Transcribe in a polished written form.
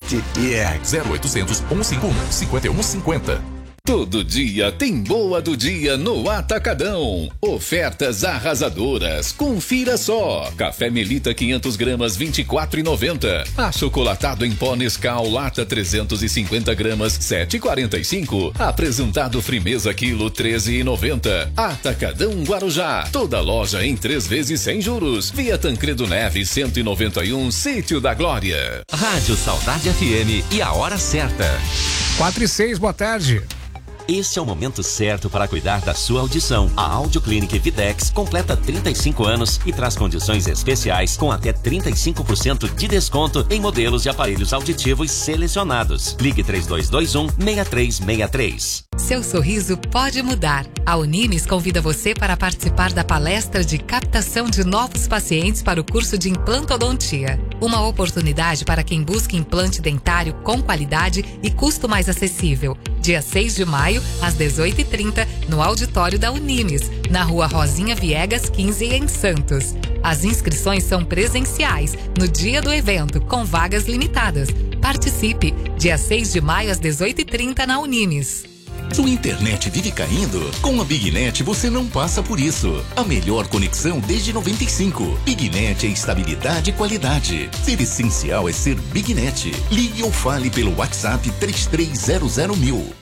Yeah. 0800 151 5150. Todo dia tem boa do dia no Atacadão. Ofertas arrasadoras. Confira só. Café Melita 500 gramas 24,90. Achocolatado em pó Nescau lata 350 gramas 7,45. Apresentado Frimeza quilo 13,90. Atacadão Guarujá. Toda loja em 3 vezes sem juros. Via Tancredo Neves 191, Sítio da Glória. Rádio Saudade FM e a hora certa. 4:06, boa tarde. Este é o momento certo para cuidar da sua audição. A Audioclinic Videx completa 35 anos e traz condições especiais com até 35% de desconto em modelos de aparelhos auditivos selecionados. Ligue 3221-6363. Seu sorriso pode mudar. A Unimes convida você para participar da palestra de captação de novos pacientes para o curso de implantodontia. Uma oportunidade para quem busca implante dentário com qualidade e custo mais acessível. Dia 6 de maio, às 18h30, no auditório da Unimes, na Rua Rosinha Viegas 15, em Santos. As inscrições são presenciais, no dia do evento, com vagas limitadas. Participe, dia 6 de maio, às 18h30, na Unimes. Sua internet vive caindo? Com a BigNet você não passa por isso. A melhor conexão desde 95. BigNet é estabilidade e qualidade. Ser essencial é ser BigNet. Ligue ou fale pelo WhatsApp 3300 1000.